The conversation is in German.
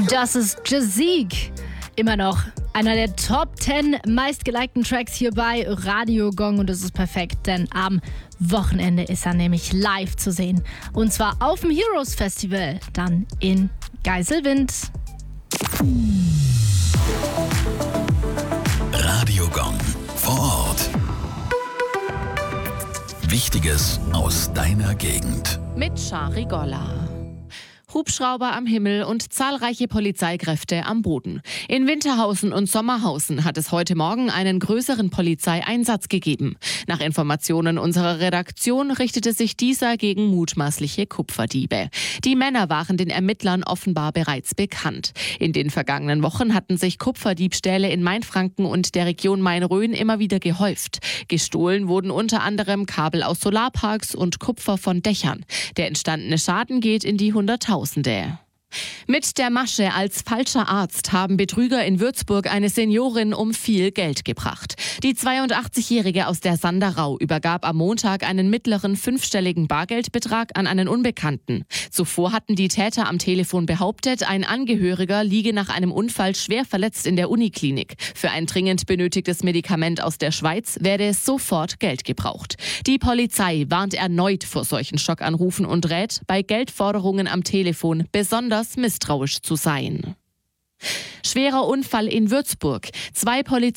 Das ist Jazik. Immer noch einer der Top 10 meistgelikten Tracks hier bei Radio Gong. Und das ist perfekt, denn am Wochenende ist er nämlich live zu sehen. Und zwar auf dem Heroes Festival, dann in Geiselwind. Radio Gong vor Ort. Wichtiges aus deiner Gegend. Mit Shari Golla. Hubschrauber am Himmel und zahlreiche Polizeikräfte am Boden. In Winterhausen und Sommerhausen hat es heute Morgen einen größeren Polizeieinsatz gegeben. Nach Informationen unserer Redaktion richtete sich dieser gegen mutmaßliche Kupferdiebe. Die Männer waren den Ermittlern offenbar bereits bekannt. In den vergangenen Wochen hatten sich Kupferdiebstähle in Mainfranken und der Region Main-Rhön immer wieder gehäuft. Gestohlen wurden unter anderem Kabel aus Solarparks und Kupfer von Dächern. Der entstandene Schaden geht in die Hunderttausende. Mit der Masche als falscher Arzt haben Betrüger in Würzburg eine Seniorin um viel Geld gebracht. Die 82-Jährige aus der Sanderau übergab am Montag einen mittleren fünfstelligen Bargeldbetrag an einen Unbekannten. Zuvor hatten die Täter am Telefon behauptet, ein Angehöriger liege nach einem Unfall schwer verletzt in der Uniklinik. Für ein dringend benötigtes Medikament aus der Schweiz werde sofort Geld gebraucht. Die Polizei warnt erneut vor solchen Schockanrufen und rät, bei Geldforderungen am Telefon besonders misstrauisch zu sein. Schwerer Unfall in Würzburg. Zwei